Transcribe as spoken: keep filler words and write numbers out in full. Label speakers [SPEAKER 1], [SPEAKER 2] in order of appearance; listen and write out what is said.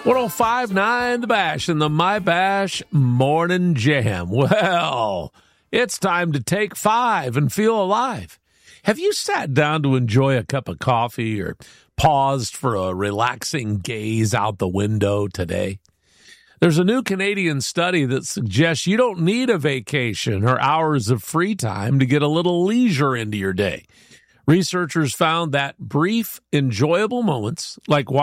[SPEAKER 1] one oh five point nine The Bash and the My Bash Morning Jam. Well, it's time to take five and feel alive. Have you sat down to enjoy a cup of coffee or paused for a relaxing gaze out the window today? There's a new Canadian study that suggests you don't need a vacation or hours of free time to get a little leisure into your day. Researchers found that brief, enjoyable moments like